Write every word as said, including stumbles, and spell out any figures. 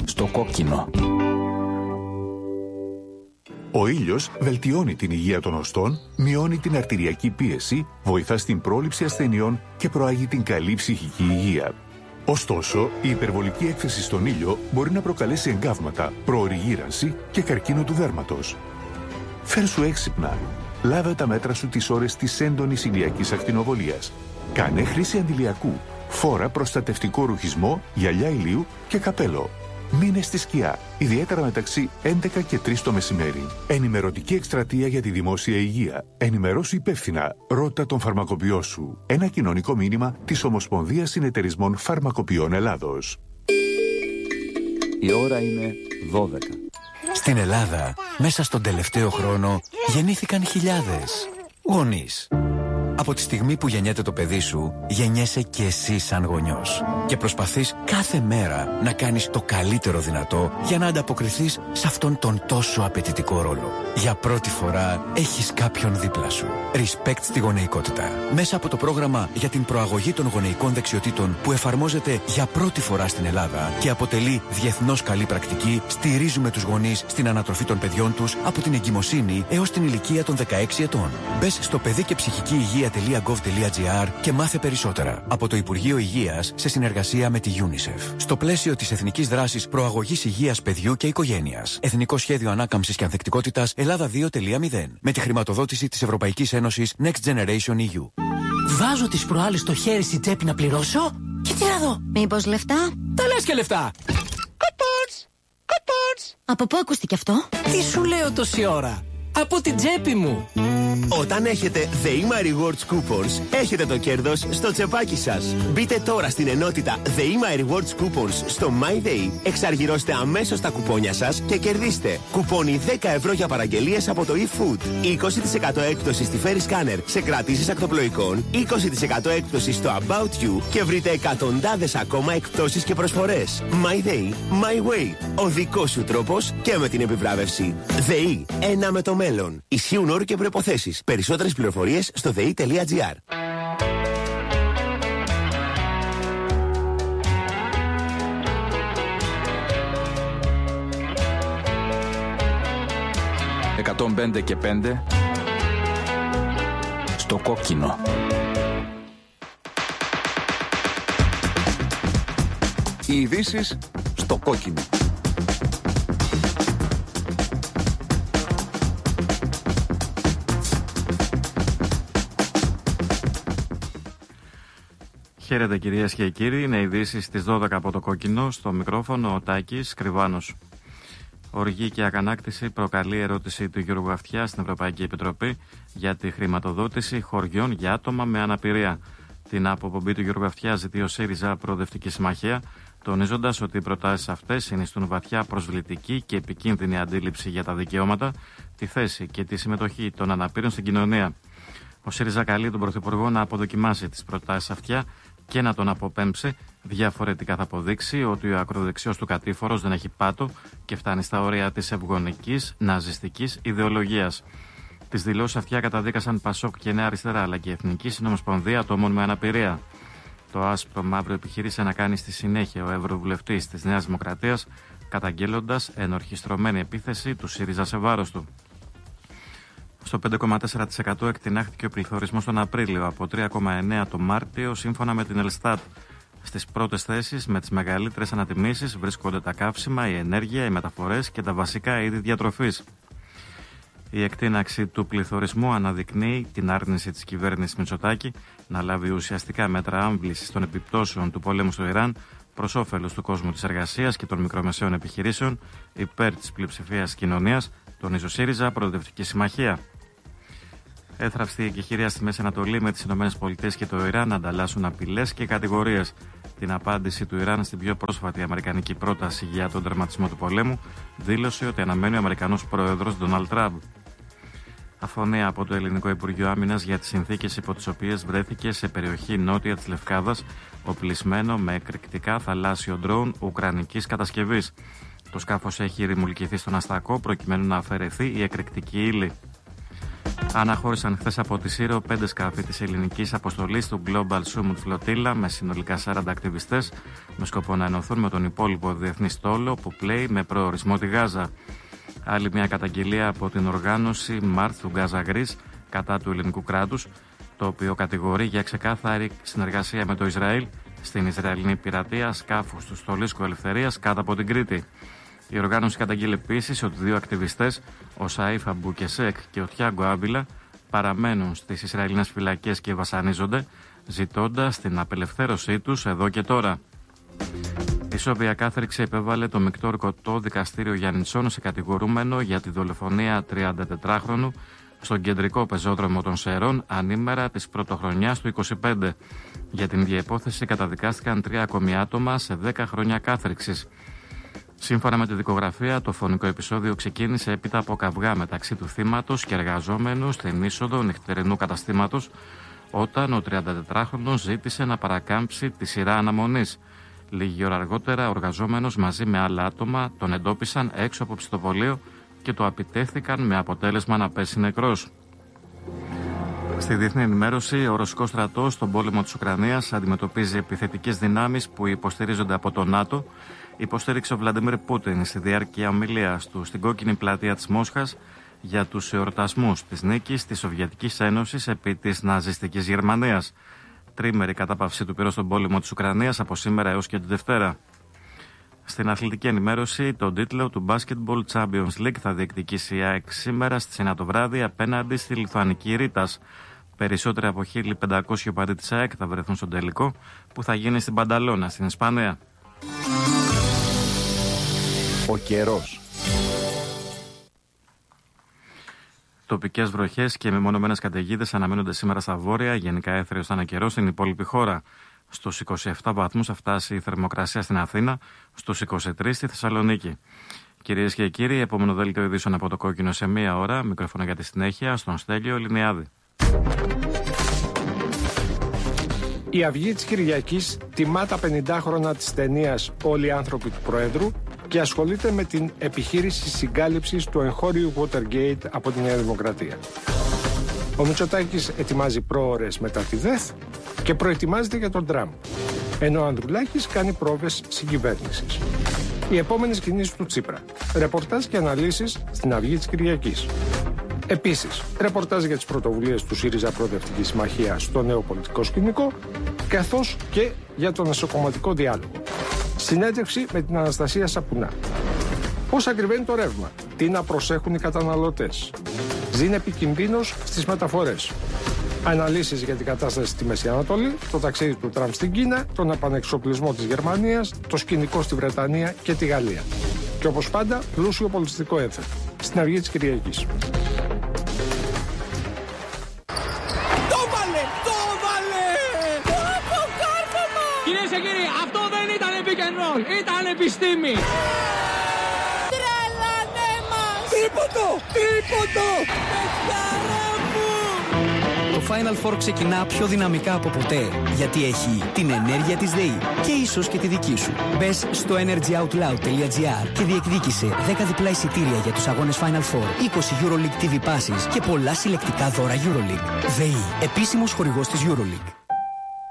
Στο κόκκινο. Ο ήλιος βελτιώνει την υγεία των οστών, μειώνει την αρτηριακή πίεση, βοηθά στην πρόληψη ασθενειών και προάγει την καλή ψυχική υγεία. Ωστόσο, η υπερβολική έκθεση στον ήλιο μπορεί να προκαλέσει εγκάβματα, προωρή γύρανση και καρκίνο του δέρματος. Φέρσου έξυπνα. Λάβε τα μέτρα σου τις ώρες της έντονης ηλιακής ακτινοβολίας. Κάνε χρήση αντιλιακού. Φόρα προστατευτικό ρουχισμό, γυαλιά ηλίου και καπέλο. Μείνε στη σκιά, ιδιαίτερα μεταξύ έντεκα και τρεις το μεσημέρι. Ενημερωτική εκστρατεία για τη δημόσια υγεία. Ενημερώσου υπεύθυνα. Ρώτα τον φαρμακοποιό σου. Ένα κοινωνικό μήνυμα της Ομοσπονδίας Συνεταιρισμών Φαρμακοποιών Ελλάδος. Η ώρα είναι δώδεκα. Στην Ελλάδα, μέσα στον τελευταίο χρόνο, γεννήθηκαν χιλιάδες γονείς. Από τη στιγμή που γεννιέται το παιδί σου, γεννιέσαι και εσύ σαν γονιός. Και προσπαθείς κάθε μέρα να κάνεις το καλύτερο δυνατό για να ανταποκριθείς σε αυτόν τον τόσο απαιτητικό ρόλο. Για πρώτη φορά έχεις κάποιον δίπλα σου. Respect στη γονεϊκότητα. Μέσα από το πρόγραμμα για την προαγωγή των γονεϊκών δεξιοτήτων που εφαρμόζεται για πρώτη φορά στην Ελλάδα και αποτελεί διεθνώς καλή πρακτική, στηρίζουμε τους γονείς στην ανατροφή των παιδιών τους από την εγκυμοσύνη έως την ηλικία των δεκαέξι ετών. Μπες στο παιδί και ψυχική υγεία τελεία γκοβ τελεία τζι άρ και μάθε περισσότερα. Από το Υπουργείο Υγείας σε συνεργασία με τη UNICEF. Στο πλαίσιο της Εθνικής Δράσης Προαγωγής Υγείας Παιδιού και Οικογένειας. Εθνικό Σχέδιο Ανάκαμψης και Ανθεκτικότητας Ελλάδα δύο τελεία μηδέν. Με τη χρηματοδότηση της Ευρωπαϊκής Ένωσης Next Generation ι γιου. Βάζω τις προάλλες στο χέρι στη τσέπη να πληρώσω και τι να δω. Μήπως λεφτά? Τα λες και λεφτά. Κουπόνς! Κουπόνς! Από πού ακούστηκε αυτό? Τι σου λέω τόση ώρα? Από την τσέπη μου. Όταν έχετε The Ima Rewards Coupons, έχετε το κέρδος στο τσεπάκι σας. Μπείτε τώρα στην ενότητα The Ima Rewards Coupons στο MyDay, εξαργυρώστε αμέσως τα κουπόνια σας και κερδίστε κουπόνι δέκα ευρώ για παραγγελίες από το eFood, είκοσι τοις εκατό έκπτωση στη Ferry Scanner σε κρατήσεις ακτοπλοϊκών, είκοσι τοις εκατό έκπτωση στο About You και βρείτε εκατοντάδες ακόμα εκπτώσεις και προσφορές. MyDay, My Way. Ο δικός σου τρόπος και με την επιβράβευση. ΔΕΗ, ένα με το μέλλον. Ισχύουν όροι και προϋποθέσεις. Περισσότερες πληροφορίες στο δε ι τελεία τζι άρ. εκατόν πέντε και πέντε στο κόκκινο. Οι ειδήσεις στο κόκκινο. Χαίρετε κυρίες και κύριοι, είναι ειδήσεις στις δώδεκα από το κόκκινο, στο μικρόφωνο ο Τάκης Κρυβάνος. Οργή και αγανάκτηση προκαλεί ερώτηση του Γιώργου Αυτιά στην Ευρωπαϊκή Επιτροπή για τη χρηματοδότηση χωριών για άτομα με αναπηρία. Την αποπομπή του Γιώργου Αυτιά ζητεί ο ΣΥΡΙΖΑ Προοδευτική Συμμαχία, τονίζοντας ότι οι προτάσεις αυτές συνιστούν βαθιά προσβλητική και επικίνδυνη αντίληψη για τα δικαιώματα, τη θέση και τη συμμετοχή των αναπήρων στην κοινωνία. Ο ΣΥΡΙΖΑ καλεί τον Πρωθυπουργό να αποδοκιμάσει τις προτάσεις Αυτιά και να τον αποπέμψει. Διαφορετικά θα αποδείξει ότι ο ακροδεξιός του κατήφορος δεν έχει πάτο και φτάνει στα όρια της ευγονικής ναζιστικής ιδεολογίας. Τις δηλώσεις Αυτιά καταδίκασαν Πασόκ και Νέα Αριστερά, αλλά και η Εθνική Συνομοσπονδία Ατόμων με Αναπηρία. Το άσπρο μαύρο επιχείρησε να κάνει στη συνέχεια ο Ευρωβουλευτής της Νέας Δημοκρατίας, καταγγέλλοντας ενορχιστρωμένη επίθεση του ΣΥΡΙΖΑ σε βάρος του. Στο πέντε κόμμα τέσσερα τοις εκατό εκτινάχθηκε ο πληθωρισμός τον Απρίλιο, από τρία κόμμα εννέα τοις εκατό το Μάρτιο, σύμφωνα με την Ελστάτ. Στις πρώτες θέσεις με τις μεγαλύτερες ανατιμήσεις βρίσκονται τα καύσιμα, η ενέργεια, οι μεταφορές και τα βασικά είδη διατροφής. Η εκτείναξη του πληθωρισμού αναδεικνύει την άρνηση της κυβέρνησης Μητσοτάκη να λάβει ουσιαστικά μέτρα άμβλησης των επιπτώσεων του πολέμου στο Ιράν προς όφελος του κόσμου της εργασίας και των μικρομεσαίων επιχειρήσεων, υπέρ της πλειοψηφίας της κοινωνίας, τονίζει ο ΣΥΡΙΖΑ Προοδευτική Συμμαχία. Έθραυστη η εκεχηρία στη Μέση Ανατολή με τις ΗΠΑ και το Ιράν να ανταλλάσσουν απειλές και κατηγορίες. Την απάντηση του Ιράν στην πιο πρόσφατη αμερικανική πρόταση για τον τερματισμό του πολέμου δήλωσε ότι αναμένει ο Αμερικανός πρόεδρος Ντόναλντ Τραμπ. Αφωνία από το Ελληνικό Υπουργείο Άμυνας για τις συνθήκες υπό τις οποίες βρέθηκε σε περιοχή νότια της Λευκάδας οπλισμένο με εκρηκτικά θαλάσσιο ντρόουν ουκρανικής κατασκευής. Το σκάφος έχει ρημουλκηθεί στον αστακό προκειμένου να αφαιρεθεί η εκρηκτική ύλη. Αναχώρησαν χθες από τη Σύρο πέντε σκάφη της ελληνικής αποστολής του Global Summit Flotilla με συνολικά σαράντα ακτιβιστές με σκοπό να ενωθούν με τον υπόλοιπο διεθνή στόλο που πλέει με προορισμό τη Γάζα. Άλλη μια καταγγελία από την οργάνωση Μάρθ του Γκάζα Γκρις κατά του ελληνικού κράτους, το οποίο κατηγορεί για ξεκάθαρη συνεργασία με το Ισραήλ στην Ισραηλινή πειρατεία σκάφους του Στολίσκου Ελευθερίας κάτω από την Κρήτη. Η οργάνωση καταγγείλει επίσης ότι δύο ακτιβιστές, ο Σαΐφ Αμπουκεσέκ και ο Τιάγκο Άμπιλα, παραμένουν στις Ισραηλινές φυλακές και βασανίζονται, ζητώντας την απελευθέρωσή τους εδώ και τώρα. Η Σόβια κάθριξη επέβαλε το μεικτό ορκωτό δικαστήριο Γιάννητσών σε κατηγορούμενο για τη δολοφονία τριαντατετράχρονου στον κεντρικό πεζόδρομο των Σερών ανήμερα της πρωτοχρονιάς του είκοσι πέντε. Για την ίδια υπόθεση καταδικάστηκαν τρία ακόμη άτομα σε δέκα χρόνια κάθριξης. Σύμφωνα με τη δικογραφία, το φωνικό επεισόδιο ξεκίνησε έπειτα από καυγά μεταξύ του θύματος και εργαζόμενου στην είσοδο νυχτερινού καταστήματος, όταν ο τριαντατετράχρονος ζήτησε να παρακάμψει τη σειρά αναμονής. Λίγη ώρα αργότερα, ο εργαζόμενος μαζί με άλλα άτομα τον εντόπισαν έξω από ψητοβολείο και το επιτέθηκαν με αποτέλεσμα να πέσει νεκρός. Στη διεθνή ενημέρωση, ο ρωσικός στρατός στον πόλεμο της Ουκρανίας αντιμετωπίζει επιθετικές δυνάμεις που υποστηρίζονται από το ΝΑΤΟ, υποστήριξε ο Βλαντιμίρ Πούτιν στη διάρκεια ομιλίας του στην κόκκινη πλατεία της Μόσχας για τους εορτασμούς της νίκης της Σοβιετικής Ένωσης επί της ναζιστικής Γερμανίας. Τρίμερη κατάπαυση του πυρός στον πόλεμο της Ουκρανίας από σήμερα έως και τη Δευτέρα. Στην αθλητική ενημέρωση, τον τίτλο του Basketball Champions League θα διεκδικήσει η ΑΕΚ σήμερα στις εννιά το βράδυ απέναντι στη Λιθουανική Ρίτας. Περισσότεροι από χίλια πεντακόσιοι οπαδοί της ΑΕΚ θα βρεθούν στον τελικό που θα γίνει στην Πανταλώνα, στην Ισπανία. Ο καιρός. Τοπικές βροχές και μεμονωμένες καταιγίδες αναμένονται σήμερα στα βόρεια, γενικά έθριος θα είναι καιρός στην υπόλοιπη χώρα. Στους είκοσι επτά βαθμούς θα φτάσει η θερμοκρασία στην Αθήνα, στους είκοσι τρεις στη Θεσσαλονίκη. Κυρίες και κύριοι, επόμενο δέλτιο ειδήσεων από το Κόκκινο σε μία ώρα. Μικρόφωνο για τη συνέχεια στον Στέλιο Λινιάδη. Η Αυγή της Κυριακής τιμά τα πενήντα χρόνια της ταινίας «Όλοι οι άνθρωποι του Προέδρου» και ασχολείται με την επιχείρηση συγκάλυψης του εγχώριου Watergate από τη Νέα Δημοκρατία. Ο Μητσοτάκης ετοιμάζει πρόωρες μετά τη ΔΕΘ και προετοιμάζεται για τον Τραμπ, ενώ ο Ανδρουλάκης κάνει πρόβες συγκυβέρνησης. Οι επόμενες κινήσεις του Τσίπρα. Ρεπορτάζ και αναλύσεις στην Αυγή της Κυριακής. Επίσης, ρεπορτάζ για τις πρωτοβουλίες του ΣΥΡΙΖΑ Προοδευτική Συμμαχία στο νέο πολιτικό σκηνικό, καθώς και για τον εσωκομματικό διάλογο. Συνέντευξη με την Αναστασία Σαπουνά. Πώς ακριβένει το ρεύμα, τι να προσέχουν οι καταναλωτές. Ζήν επικινδύνος στις μεταφορές. Αναλύσεις για την κατάσταση στη Μέση Ανατολή, το ταξίδι του Τραμπ στην Κίνα, τον επανεξοπλισμό της Γερμανίας, το σκηνικό στη Βρετανία και τη Γαλλία. Και όπως πάντα, πλούσιο πολιτιστικό ένθετο. Στην Αυγή της Κυριακής. Το βάλε! Το βάλε! Το αποκάρβωμα! Κυρίες και κύριοι, αυτό δεν ήταν pick and roll, ήταν επιστήμη! Τρελανέ μας! Τρίποντο! Τρίποντο! Παιδιάρα μου! Το Final Four ξεκινά πιο δυναμικά από ποτέ, γιατί έχει την ενέργεια της ΔΕΗ και ίσως και τη δική σου. Μπες στο energyoutloud τελεία gr και διεκδίκησε δέκα διπλά εισιτήρια για τους αγώνες Final Four, είκοσι EuroLeague τι βι Passes και πολλά συλλεκτικά δώρα EuroLeague. ΔΕΗ, επίσημος χορηγός της EuroLeague.